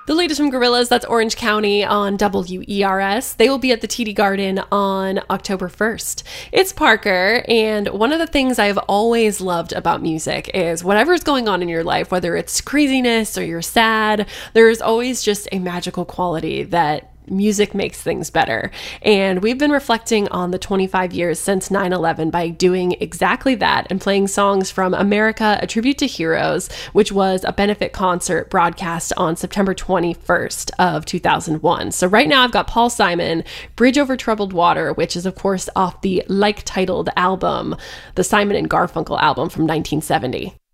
The latest from Gorillaz, that's Orange County on WERS. They will be at the TD Garden on October 1st. It's Parker, and one of the things I've always loved about music is whatever's going on in your life, whether it's craziness or you're sad, there's always just a magical quality that music makes things better. And we've been reflecting on the 25 years since 9/11 by doing exactly that and playing songs from America, A Tribute to Heroes, which was a benefit concert broadcast on September 21st of 2001. So right now I've got Paul Simon, Bridge Over Troubled Water, which is of course off the like-titled album, the Simon and Garfunkel album from 1970.